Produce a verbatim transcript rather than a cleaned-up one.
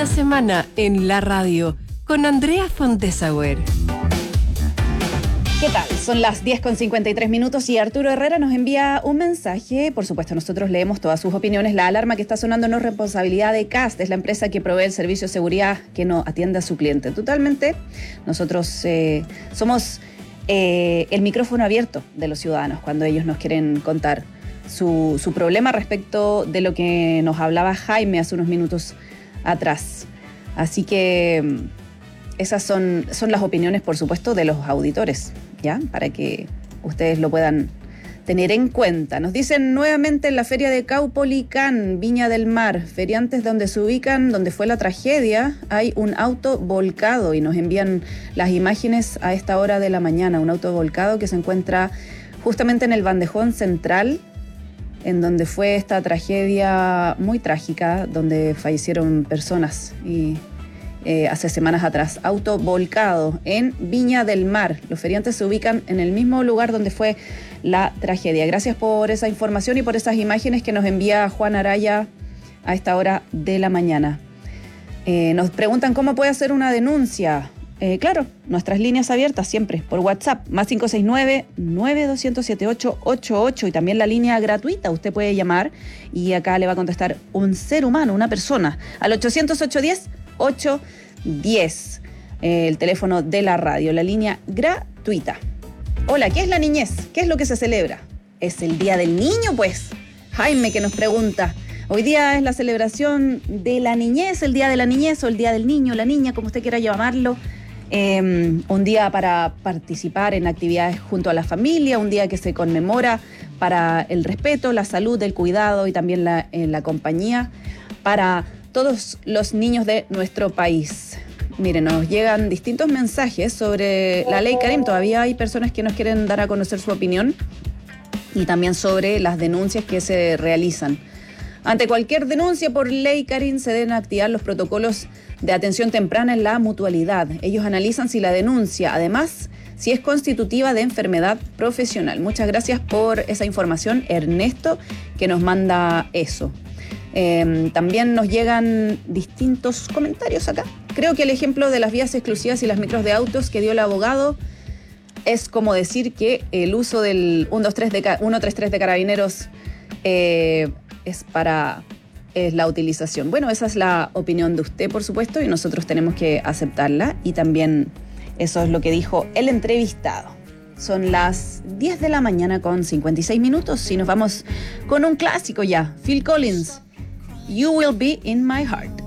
de semana en la radio con Andrea Fontesauer. ¿Qué tal? Son las diez con cincuenta y tres minutos y Arturo Herrera nos envía un mensaje. Por supuesto, nosotros leemos todas sus opiniones. La alarma que está sonando no es responsabilidad de C A S T, es la empresa que provee el servicio de seguridad que no atiende a su cliente. Totalmente, nosotros eh, somos eh, el micrófono abierto de los ciudadanos cuando ellos nos quieren contar su, su problema respecto de lo que nos hablaba Jaime hace unos minutos atrás. Así que esas son, son las opiniones, por supuesto, de los auditores, ¿ya? Para que ustedes lo puedan tener en cuenta. Nos dicen nuevamente en la feria de Caupolicán, Viña del Mar, feriantes donde se ubican, donde fue la tragedia, hay un auto volcado y nos envían las imágenes a esta hora de la mañana. Un auto volcado que se encuentra justamente en el bandejón central, en donde fue esta tragedia muy trágica, donde fallecieron personas y Eh, hace semanas atrás. Auto volcado en Viña del Mar. Los feriantes se ubican en el mismo lugar donde fue la tragedia. Gracias por esa información y por esas imágenes que nos envía Juan Araya a esta hora de la mañana. Eh, nos preguntan cómo puede hacer una denuncia. Eh, claro, nuestras líneas abiertas siempre por WhatsApp, más cinco seis nueve, nueve dos cero siete ocho ocho ocho, y también la línea gratuita. Usted puede llamar y acá le va a contestar un ser humano, una persona, al ochocientos, ochocientos diez, ochocientos diez, eh, el teléfono de la radio, la línea gratuita. Hola, ¿qué es la niñez? ¿Qué es lo que se celebra? ¿Es el Día del Niño, pues? Jaime, que nos pregunta. Hoy día es la celebración de la niñez, el Día de la Niñez o el Día del Niño, la niña, como usted quiera llamarlo. Eh, un día para participar en actividades junto a la familia, un día que se conmemora para el respeto, la salud, el cuidado y también la, eh, la compañía para todos los niños de nuestro país. Miren, nos llegan distintos mensajes sobre la ley Karim. Todavía hay personas que nos quieren dar a conocer su opinión y también sobre las denuncias que se realizan. Ante cualquier denuncia por ley Karim se deben activar los protocolos de atención temprana en la mutualidad. Ellos analizan si la denuncia, además, si es constitutiva de enfermedad profesional. Muchas gracias por esa información, Ernesto, que nos manda eso. Eh, también nos llegan distintos comentarios acá. Creo que el ejemplo de las vías exclusivas y las micros de autos que dio el abogado es como decir que el uso del ciento treinta y tres de Carabineros eh, es para es la utilización. Bueno, esa es la opinión de usted, por supuesto, y nosotros tenemos que aceptarla, y también eso es lo que dijo el entrevistado. Son las diez de la mañana con cincuenta y seis minutos y nos vamos con un clásico ya, Phil Collins, You Will Be in My Heart.